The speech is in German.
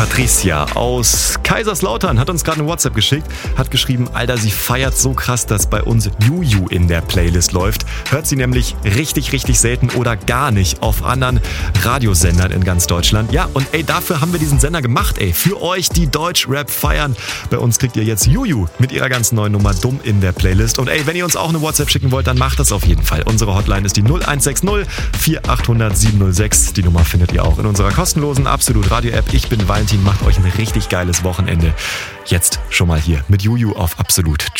Patricia aus Kaiserslautern hat uns gerade eine WhatsApp geschickt, hat geschrieben, Alter, sie feiert so krass, dass bei uns Juju in der Playlist läuft. Hört sie nämlich richtig, richtig selten oder gar nicht auf anderen Radiosendern in ganz Deutschland. Ja, und dafür haben wir diesen Sender gemacht, für euch, die Deutschrap feiern. Bei uns kriegt ihr jetzt Juju mit ihrer ganz neuen Nummer Dumm in der Playlist. Und wenn ihr uns auch eine WhatsApp schicken wollt, dann macht das auf jeden Fall. Unsere Hotline ist die 0160 4800 706. Die Nummer findet ihr auch in unserer kostenlosen Absolut Radio-App. Ich bin Valentin, macht euch ein richtig geiles Wochenende. Jetzt schon mal hier mit Juju auf Absolut. Ciao.